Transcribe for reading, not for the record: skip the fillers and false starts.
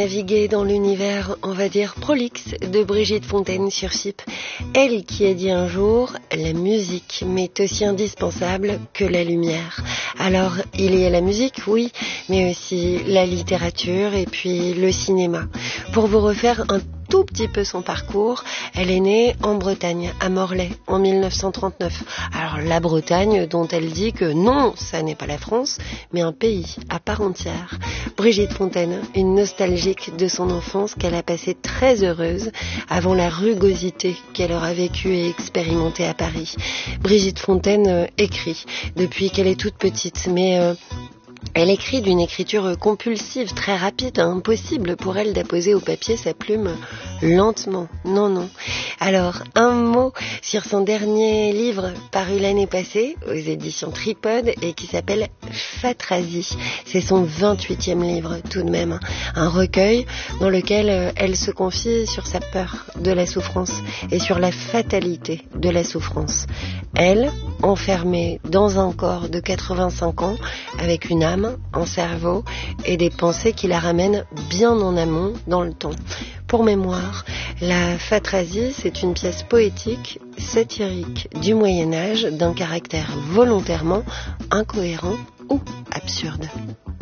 naviguer dans l'univers, on va dire, prolixe de Brigitte Fontaine sur Chypre. Elle qui a dit un jour, la musique m'est aussi indispensable que la lumière. Alors, il y a la musique, oui, mais aussi la littérature et puis le cinéma. Pour vous refaire un tout petit peu son parcours, elle est née en Bretagne, à Morlaix, en 1939. Alors la Bretagne dont elle dit que non, ça n'est pas la France, mais un pays à part entière. Brigitte Fontaine, une nostalgique de son enfance qu'elle a passée très heureuse avant la rugosité qu'elle aura vécue et expérimentée à Paris. Brigitte Fontaine écrit depuis qu'elle est toute petite, mais elle écrit d'une écriture compulsive, très rapide, impossible pour elle d'apposer au papier sa plume lentement. Non. Alors, un mot sur son dernier livre paru l'année passée aux éditions Tripode et qui s'appelle Fatrasie. C'est son 28e livre tout de même, un recueil dans lequel elle se confie sur sa peur de la souffrance et sur la fatalité de la souffrance. Elle, enfermée dans un corps de 85 ans avec une âme, un cerveau et des pensées qui la ramènent bien en amont dans le temps. Pour mémoire, la Fatrasie, c'est une pièce poétique, satirique du Moyen-Âge d'un caractère volontairement incohérent ou absurde.